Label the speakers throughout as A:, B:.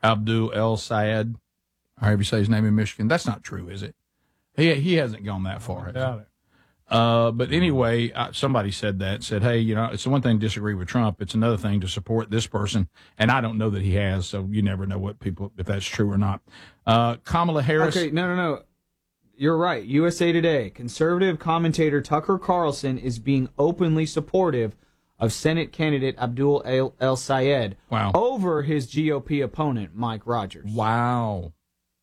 A: Abdul El Sayed, however you say his name in Michigan. That's not true, is it? He hasn't gone that far.
B: I doubt it.
A: But anyway, somebody said, hey, it's the one thing to disagree with Trump. It's another thing to support this person. And I don't know that he has, so you never know if that's true or not. Kamala Harris.
C: Okay, no. You're right. USA Today. Conservative commentator Tucker Carlson is being openly supportive of Senate candidate Abdul El Sayed over his GOP opponent, Mike Rogers.
A: Wow.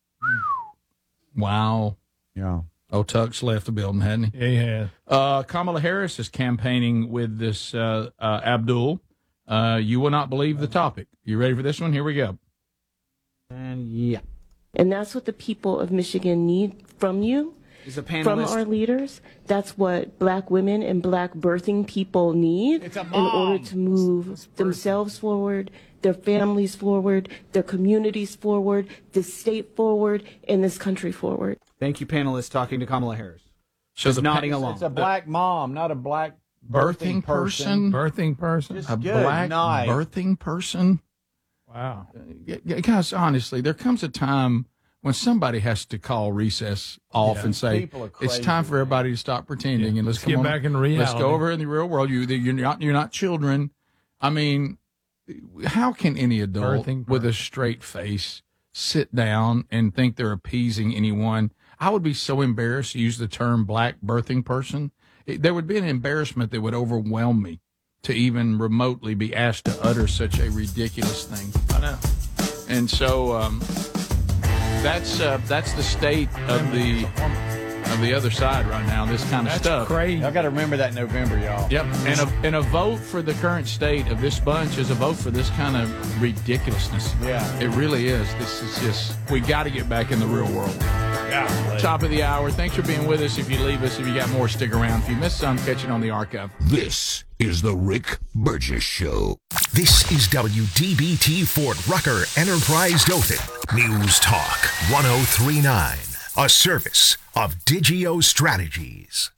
D: Yeah.
A: Oh, Tuck's left the building, hadn't he?
B: Yeah, he has.
A: Kamala Harris is campaigning with this Abdul. You will not believe the topic. You ready for this one? Here we go.
C: And yeah.
E: And that's what the people of Michigan need from you, from our leaders. That's what black women and black birthing people need in order to move themselves forward, their families forward, their communities forward, this state forward, and this country forward.
C: Thank you, panelists, talking to Kamala Harris.
A: So
C: just nodding along.
D: It's a black mom, not a black
A: birthing person.
B: Birthing person.
D: Just
A: A
D: good
A: black
D: night.
A: birthing person.
B: Wow.
A: Guys, honestly, there comes a time when somebody has to call recess off and say, it's time for everybody to stop pretending and let's
B: get back in reality.
A: Let's go over in the real world. You're not children. I mean, how can any adult with a straight face sit down and think they're appeasing anyone? I would be so embarrassed to use the term black birthing person. There would be an embarrassment that would overwhelm me to even remotely be asked to utter such a ridiculous thing.
B: I know.
A: And so that's the state of the other side right now. This kind of stuff.
B: That's crazy.
D: Y'all got to remember that in November, y'all.
A: Yep. And a vote for the current state of this bunch is a vote for this kind of ridiculousness.
D: Yeah.
A: It really is. This is just, we got to get back in the real world.
B: Yeah.
A: Top of the hour. Thanks for being with us. If you leave us, if you got more, stick around. If you missed some, catch it on the archive.
F: This is the Rick Burgess Show.
G: This is WDBT Fort Rucker Enterprise Dothan. News Talk 1039. A service of Digio Strategies.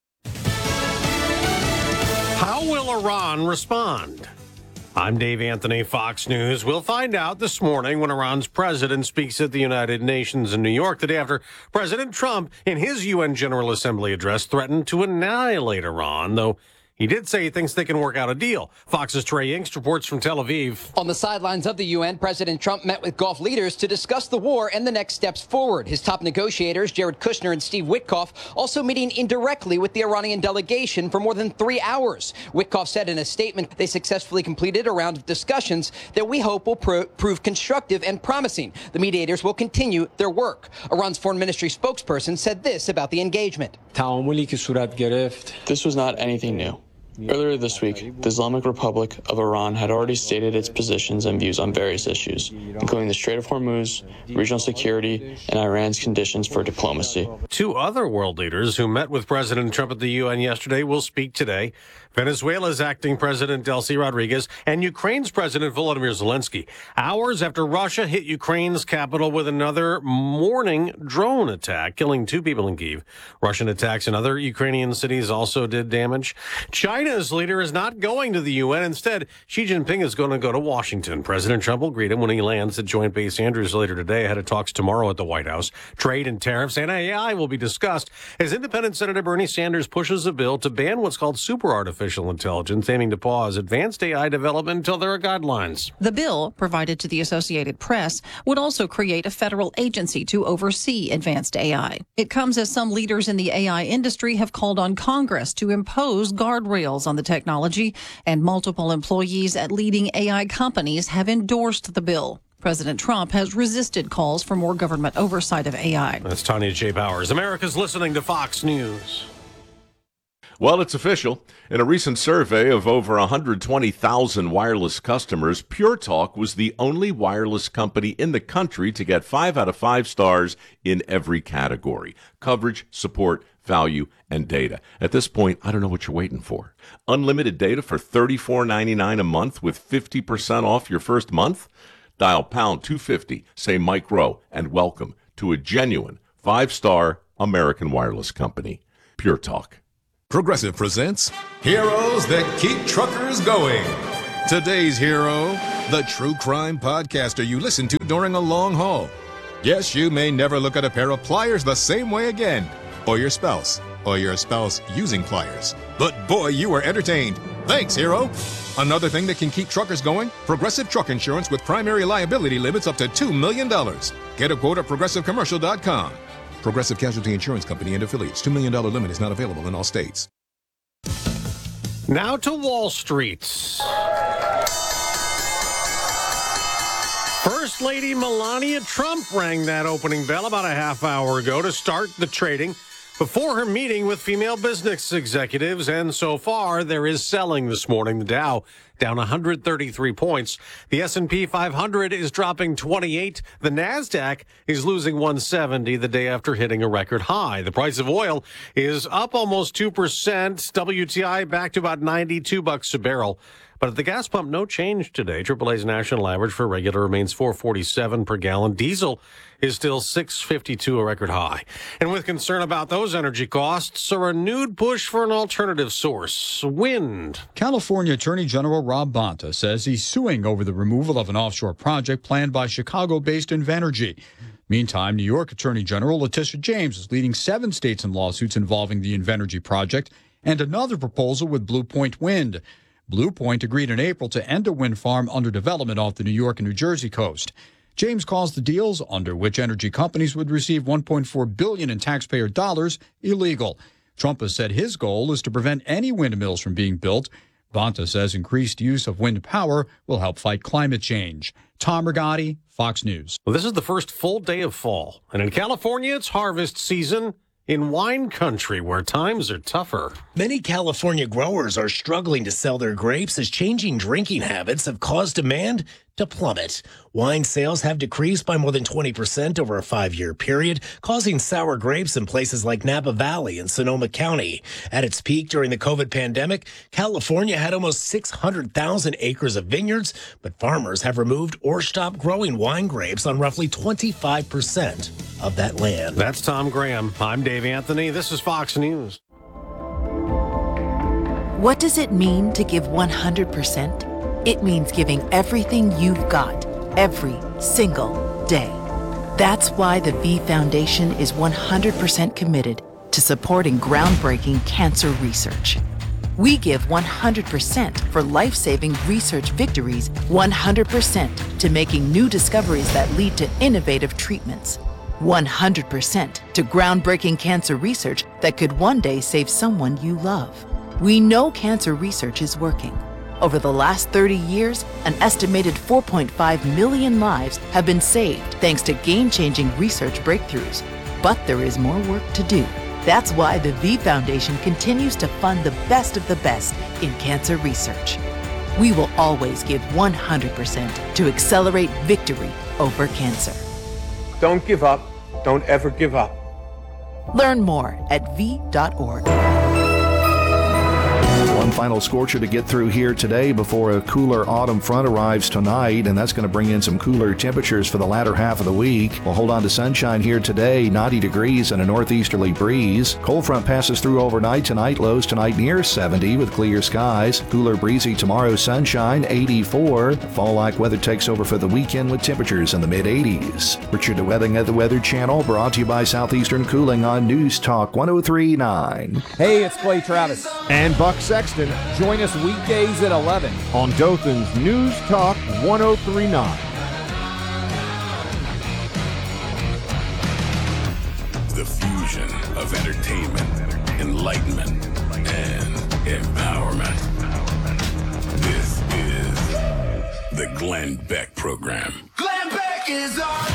H: How will Iran respond? I'm Dave Anthony, Fox News. We'll find out this morning when Iran's president speaks at the United Nations in New York the day after President Trump, in his UN General Assembly address, threatened to annihilate Iran, though he did say he thinks they can work out a deal. Fox's Trey Yingst reports from Tel Aviv.
I: On the sidelines of the UN, President Trump met with Gulf leaders to discuss the war and the next steps forward. His top negotiators, Jared Kushner and Steve Witkoff, also meeting indirectly with the Iranian delegation for more than 3 hours. Witkoff said in a statement they successfully completed a round of discussions that we hope will prove constructive and promising. The mediators will continue their work. Iran's foreign ministry spokesperson said this about the engagement.
J: This was not anything new. Earlier this week, the Islamic Republic of Iran had already stated its positions and views on various issues, including the Strait of Hormuz, regional security, and Iran's conditions for diplomacy.
H: Two other world leaders who met with President Trump at the UN yesterday will speak today. Venezuela's acting president, Delcy Rodriguez, and Ukraine's president, Volodymyr Zelensky, hours after Russia hit Ukraine's capital with another morning drone attack, killing 2 people in Kyiv. Russian attacks in other Ukrainian cities also did damage. China's leader is not going to the UN. Instead, Xi Jinping is going to go to Washington. President Trump will greet him when he lands at Joint Base Andrews later today, ahead of talks tomorrow at the White House. Trade and tariffs and AI will be discussed as independent Senator Bernie Sanders pushes a bill to ban what's called super artificial intelligence, aiming to pause advanced AI development until there are guidelines.
K: The bill, provided to the Associated Press, would also create a federal agency to oversee advanced AI. It comes as some leaders in the AI industry have called on Congress to impose guardrails on the technology, and multiple employees at leading AI companies have endorsed the bill. President Trump has resisted calls for more government oversight of AI.
H: That's Tanya J. Powers. America's listening to Fox News.
L: Well, it's official. In a recent survey of over 120,000 wireless customers, Pure Talk was the only wireless company in the country to get 5 out of 5 stars in every category: coverage, support, value, and data. At this point, I don't know what you're waiting for. Unlimited data for $34.99 a month with 50% off your first month? Dial pound 250, say Mike Rowe, and welcome to a genuine 5-star American wireless company. Pure Talk.
M: Progressive presents Heroes That Keep Truckers Going. Today's hero, the true crime podcaster you listen to during a long haul. Yes, you may never look at a pair of pliers the same way again, or your spouse using pliers. But boy, you were entertained. Thanks, Hero. Another thing that can keep truckers going, Progressive Truck Insurance with primary liability limits up to $2 million. Get a quote at progressivecommercial.com. Progressive Casualty Insurance Company and affiliates. $2 million limit is not available in all states.
H: Now to Wall Street. First Lady Melania Trump rang that opening bell about a half hour ago to start the trading before her meeting with female business executives, and so far there is selling this morning. The Dow down 133 points. The S&P 500 is dropping 28. The Nasdaq is losing 170 the day after hitting a record high. The price of oil is up almost 2%. WTI back to about $92 a barrel. But at the gas pump, no change today. AAA's national average for regular remains $4.47 per gallon. Diesel is still $6.52, a record high. And with concern about those energy costs, a renewed push for an alternative source, wind.
N: California Attorney General Rob Bonta says he's suing over the removal of an offshore project planned by Chicago-based Invenergy. Meantime, New York Attorney General Letitia James is leading 7 states in lawsuits involving the Invenergy project and another proposal with Blue Point Wind. Blue Point agreed in April to end a wind farm under development off the New York and New Jersey coast. James calls the deals, under which energy companies would receive $1.4 billion in taxpayer dollars, illegal. Trump has said his goal is to prevent any windmills from being built. Bonta says increased use of wind power will help fight climate change. Tom Rigotti, Fox News.
H: Well, this is the first full day of fall, and in California, it's harvest season. In wine country, where times are tougher.
O: Many California growers are struggling to sell their grapes as changing drinking habits have caused demand to plummet. Wine sales have decreased by more than 20% over a 5-year period, causing sour grapes in places like Napa Valley and Sonoma County. At its peak during the COVID pandemic, California had almost 600,000 acres of vineyards, but farmers have removed or stopped growing wine grapes on roughly 25% of that land.
H: That's Tom Graham. I'm Dave Anthony. This is Fox News.
P: What does it mean to give 100%? It means giving everything you've got, every single day. That's why the V Foundation is 100% committed to supporting groundbreaking cancer research. We give 100% for life-saving research victories, 100% to making new discoveries that lead to innovative treatments, 100% to groundbreaking cancer research that could one day save someone you love. We know cancer research is working. Over the last 30 years, an estimated 4.5 million lives have been saved thanks to game-changing research breakthroughs. But there is more work to do. That's why the V Foundation continues to fund the best of the best in cancer research. We will always give 100% to accelerate victory over cancer.
Q: Don't give up. Don't ever give up.
P: Learn more at v.org.
R: One final scorcher to get through here today before a cooler autumn front arrives tonight, and that's going to bring in some cooler temperatures for the latter half of the week. We'll hold on to sunshine here today, 90 degrees and a northeasterly breeze. Cold front passes through overnight tonight, lows tonight near 70 with clear skies. Cooler breezy tomorrow, sunshine, 84. Fall-like weather takes over for the weekend with temperatures in the mid-80s. Richard DeWething at the Weather Channel, brought to you by Southeastern Cooling on News Talk 103.9.
D: Hey, it's Clay Travis and Buck Sexton. Join us weekdays at 11 on Dothan's News Talk 103.9.
F: The fusion of entertainment, enlightenment, and empowerment. This is the Glenn Beck Program.
S: Glenn Beck is on.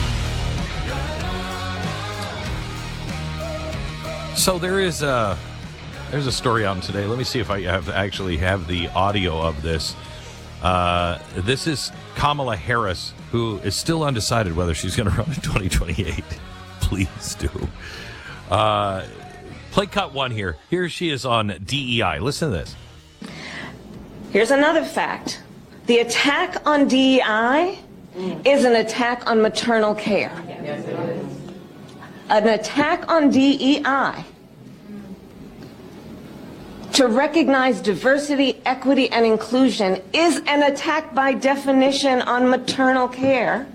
T: So there's a story out today. Let me see if I actually have the audio of this. This is Kamala Harris, who is still undecided whether she's going to run in 2028. Please do. Play cut one here. Here she is on DEI. Listen to this.
U: Here's another fact. The attack on DEI is an attack on maternal care. Yes, it is. An attack on DEI to recognize diversity, equity, and inclusion is an attack by definition on maternal care